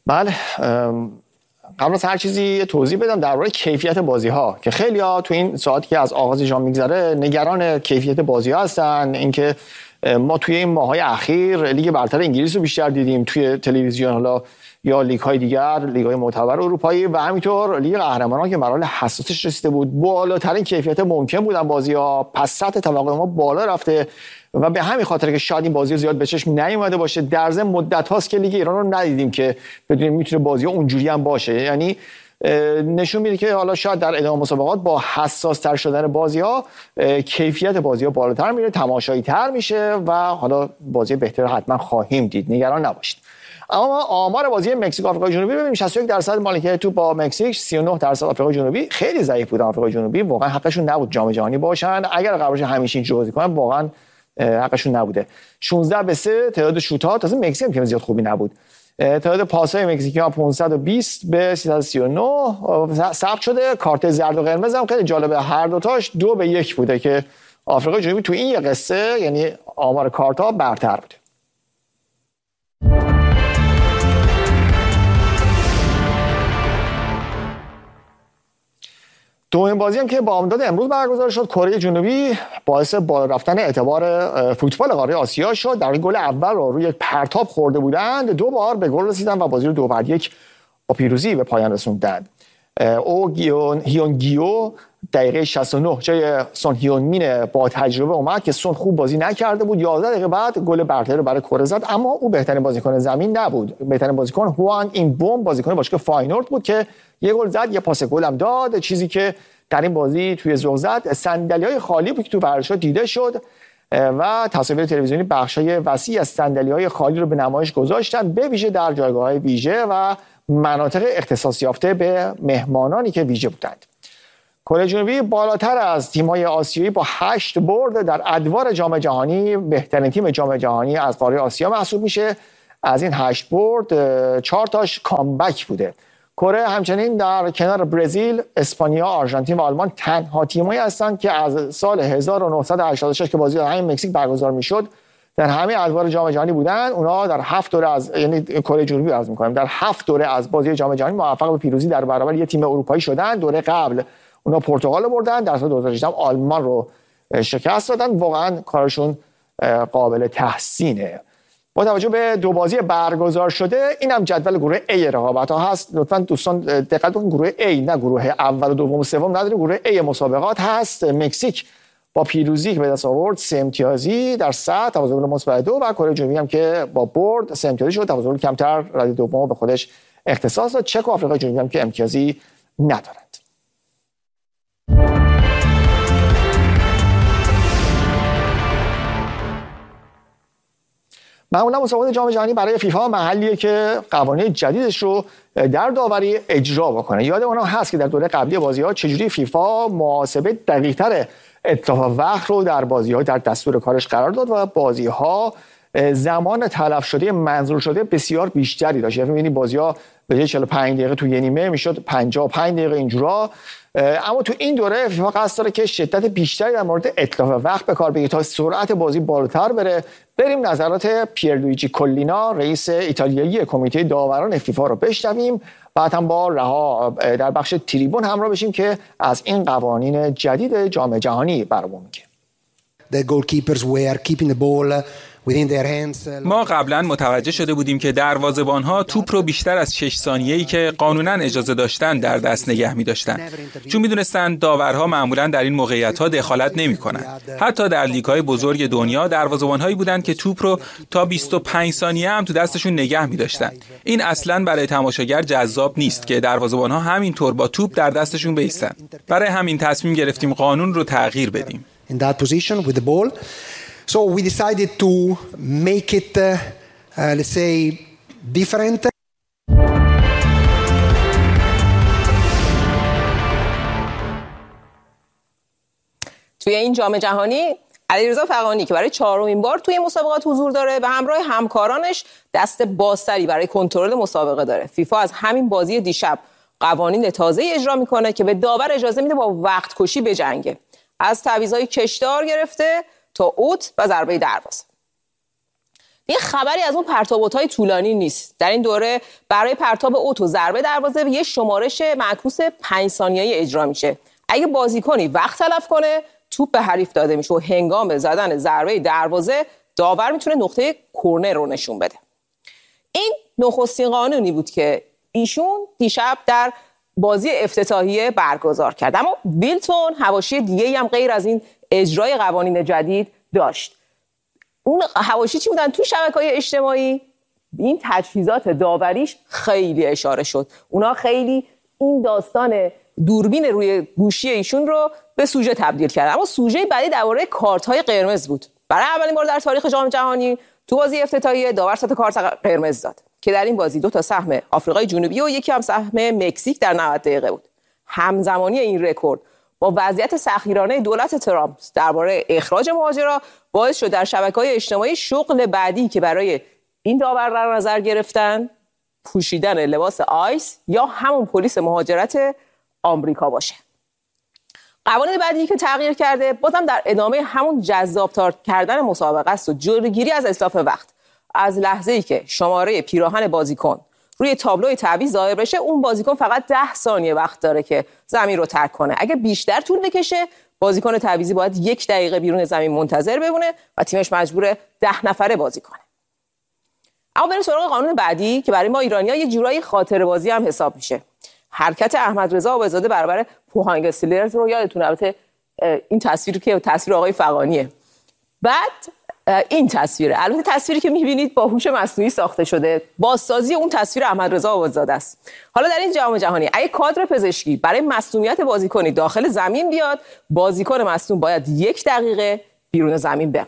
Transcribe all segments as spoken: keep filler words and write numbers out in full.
بله، قبل از هر چیزی توضیح بدم درباره کیفیت بازی‌ها که خیلی‌ها تو این ساعتی که از آغاز جام میگذره نگران کیفیت بازی‌ها هستن. اینکه ما توی این ماه‌های اخیر لیگ برتر انگلیس رو بیشتر دیدیم توی تلویزیون، حالا یا لیگ‌های دیگر، لیگ‌های معتبر اروپایی و همینطور لیگ قهرمانان که مراحل حساسش رسیده بود بالاترین کیفیت ممکن بودن بازی‌ها، پس سطح توقع ما بالا رفته و به همین خاطر که شاید این بازی زیاد به چشم نیومده باشه. در ضمن مدت هاست که لیگ ایران رو ندیدیم که بدونیم میتونه بازی اونجوری هم باشه، یعنی نشون میده که حالا شاید در ادامه مسابقات با حساس تر شدن بازی ها کیفیت بازی ها بالاتر میره، تماشایی تر میشه و حالا بازی بهتر حتما خواهیم دید، نگران نباشید. اما آمار بازی مکزیک آفریقای جنوبی ببینیم، شصت و یک درصد مالکیت توپ با مکزیک، سی و نه درصد آفریقای جنوبی. خیلی ضعیف بود آفریقای جنوبی، واقعا حقشون نبود جام جهانی باشن. اگر قرار باشه همیشه اینجوری بازی کنن واقعا حقشون نبوده. شانزده به سه تعداد شوت‌ها، تازه مکزیک هم که زیاد خوبی نبود. تعداد پاس‌های مکزیکی‌ها پانصد و بیست به سیصد و سی و نه ثبت شده. کارت زرد و قرمز هم خیلی جالبه، هر دو تاش دو به یک بوده که آفریقای جنوبی تو این یه قصه، یعنی آمار کارت‌ها برتر بوده. دومین بازی هم که با بامداد امروز برگزار شد، کره جنوبی باعث بالا رفتن اعتبار فوتبال قاره آسیا شد. در گل اول رو روی پرتاب خورده بودند، دو بار به گل رسیدن و بازی رو دو بر یک با پیروزی به پایان رسوندند. او گیون هیون گیو دقیقه شصت و نه جای سون هیون مین با تجربه اومد که سون خوب بازی نکرده بود. یازده دقیقه بعد گل برتری رو برای کره زد، اما او بهترین بازیکن زمین نبود. بهترین بازیکن هوانگ این بوم، بازیکن باشگاه فاینورد بود که یه گل زد، یه پاس گل هم داد. چیزی که در این بازی توی ذوق زد، صندلی‌های خالی بود که تو ورزشگاه دیده شد و تصاویر تلویزیونی بخشای وسیع از صندلی‌های خالی رو به نمایش گذاشتن، به ویژه در جایگاه‌های ویژه و مناطق اختصاص یافته به مهمانانی که ویژه بودند. کره جنوبی بالاتر از تیم‌های آسیایی با هشت برد در ادوار جام جهانی بهترین تیم جام جهانی از قاره آسیا محسوب میشه. از این هشت برد چهار تاش کامبک بوده. کره همچنین در کنار برزیل، اسپانیا، آرژانتین و آلمان تنها تیمایی هستند که از سال هزار و نهصد و هشتاد و شش که بازی در همین مکزیک برگزار میشد در همه ادوار جام جهانی بودن. اونا در هفت دوره از، یعنی کره جنوبی عرض می‌کنم، در هفت دوره از بازی جام جهانی موفق به پیروزی در برابر یه تیم اروپایی شدن. دوره قبل اونا پرتغال بردن، در سال دو هزار و هجده آلمان رو شکست دادن. واقعا کارشون قابل تحسینه. با توجه به دو بازی برگزار شده، اینم جدول گروه A رقابت‌ها هست. لطفاً دوستان دقت کنید، گروه A نه گروه اول و دوم و سوم نداره، گروه A مسابقات هست. مکزیک با پیروزی که به دست آورد سه امتیازی در صدر، تفاضل مثبت دو، و کره جنوبی هم که با برد سه امتیازی شد، تفاضل کمتر، رده دوم به خودش اختصاص داد. چک و آفریقای جنوبی هم که امتیازی ندارند. معمولا مسابقات جام جهانی برای فیفا محلیه که قوانین جدیدش رو در داوری اجرا بکنه. یاد اونها هست که در دوره قبلی بازی‌ها چجوری فیفا محاسبه دقیق‌تر اتلاف وقت رو در بازی‌ها در دستور کارش قرار داد و بازی‌ها زمان تلف شده منظور شده بسیار بیشتری داشت. یعنی می‌بینید بازی‌ها به جای چهل و پنج دقیقه تو یه نیمه میشد پنجاه و پنج دقیقه اینجورا. اما تو این دوره فیفا قصد داره که شدت بیشتری در مورد اتلاف وقت به کار بگیره تا سرعت بازی بالاتر بره. بریم نظرات پیرلویجی کولینا، رئیس ایتالیایی کمیته داوران فیفا رو بشنویم، بعد هم با رها در بخش تریبون همراه بشیم که از این قوانین جدید جام جهانی برامون میگه. The goalkeepers were keeping the ball ما قبلا متوجه شده بودیم که دروازه‌بان‌ها توپ رو بیشتر از شش ثانیه‌ای که قانوناً اجازه داشتن در دست نگه می‌داشتن، چون می‌دونستن داورها معمولاً در این موقعیت‌ها دخالت نمی‌کنن. حتی در لیگ‌های بزرگ دنیا دروازه‌بان‌هایی بودند که توپ رو تا بیست و پنج ثانیه هم تو دستشون نگه می‌داشتن. این اصلاً برای تماشاگر جذاب نیست که دروازه‌بان‌ها همینطور با توپ در دستشون بایستن. برای همین تصمیم گرفتیم قانون رو تغییر بدیم. In that position with the ball. So we decided to make it, uh, uh, let's say, different. توی این جام جهانی علیرضا فغانی که برای چهارمین بار توی مسابقات حضور داره و همراه همکارانش دست بازتری برای کنترل مسابقه داره. فیفا از همین بازی دیشب قوانین تازه اجرا میکنه که به داور اجازه میده با وقت کشی بجنگه، از تعویضای کشدار گرفته تا اوت و ضربه دروازه. دیگه خبری از اون پرتاب‌های طولانی نیست. در این دوره برای پرتاب اوتو ضربه دروازه یه شمارش معکوس پنج ثانیه‌ای اجرا میشه. اگه بازیکنی وقت تلف کنه، توپ به حریف داده میشه و هنگام زدن ضربه دروازه داور میتونه نقطه کرنر رو نشون بده. این نخستین قانونی بود که ایشون دیشب در بازی افتتاحیه برگزار کرد. اما ویلتون حواشی دیگه‌ای هم غیر از این اجرای قوانین جدید داشت. اون حواشی چی بودن؟ تو شبکه‌های اجتماعی این تجهیزات داوریش خیلی اشاره شد. اونا خیلی این داستان دوربین روی گوشی ایشون رو به سوژه تبدیل کردن. اما سوژه بعدی درباره کارت‌های قرمز بود. برای اولین بار در تاریخ جام جهانی تو بازی افتتاحیه داور سه تا کارت قرمز داد که در این بازی دو تا سهم آفریقای جنوبی و یکی هم سهم مکزیک در نود دقیقه بود. همزمانی این رکورد با وضعیت سخیرانه دولت ترامپ درباره اخراج مهاجرا باعث شد در شبکه‌های اجتماعی شغل بعدی که برای این داور در نظر گرفتن پوشیدن لباس آیس یا همون پلیس مهاجرت آمریکا باشه. قوانین بعدی که تغییر کرده بازم در ادامه همون جذاب‌تر کردن مسابقه است و جلوگیری از اسلاف وقت. از لحظه‌ای که شماره پیراهن بازیکن روی تابلوی تعویض ظاهر بشه، اون بازیکن فقط ده ثانیه وقت داره که زمین رو ترک کنه. اگه بیشتر طول بکشه، بازیکن تعویضی باید یک دقیقه بیرون زمین منتظر بمونه و تیمش مجبور ده نفره بازی کنه. اما بریم سراغ قانون بعدی که برای ما ایرانی‌ها یه جورایی خاطره بازی هم حساب میشه. حرکت احمد رضا عابدزاده برابر پوهانگ استیلرز رو یادتونه، البته این تصویری که تصویر آقای فغانیه. بعد این تصویره، البته تصویری که می‌بینید با هوش مصنوعی ساخته شده، بازسازی اون تصویر احمد رضا عابدزاده است. حالا در این جام جهانی اگه کادر پزشکی برای مصونیت بازیکنی داخل زمین بیاد، بازیکن مصون باید یک دقیقه بیرون زمین بمونه.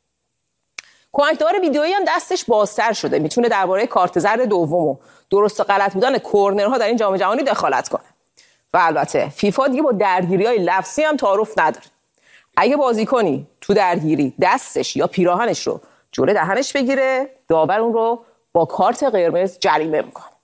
کمکدار ویدئویی هم دستش بازتر شده، میتونه درباره کارت زرد دوم و درست و غلط بودن کورنرها در این جام جهانی دخالت کنه. و البته فیفا دیگه با درگیری‌های لفظی هم تعارف نداره. اگه بازیکنی تو درگیری دستش یا پیراهنش رو جلوی دهنش بگیره، داور اون رو با کارت قرمز جریمه میکنه.